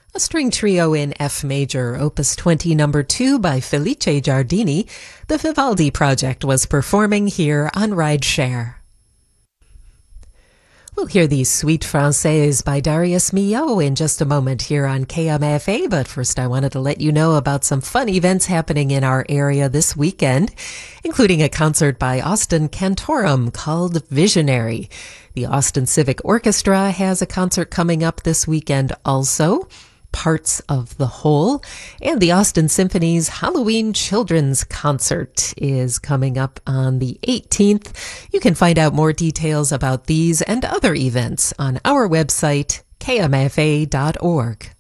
A string trio in F major, Opus 20 number 2 by Felice Giardini, the Vivaldi Project was performing here on Rideshare. We'll hear the Suite Française by Darius Milhaud in just a moment here on KMFA, but first I wanted to let you know about some fun events happening in our area this weekend, including a concert by Austin Cantorum called Visionary. The Austin Civic Orchestra has a concert coming up this weekend also, Parts of the Whole, and the Austin Symphony's Halloween Children's Concert is coming up on the 18th. You can find out more details about these and other events on our website, kmfa.org.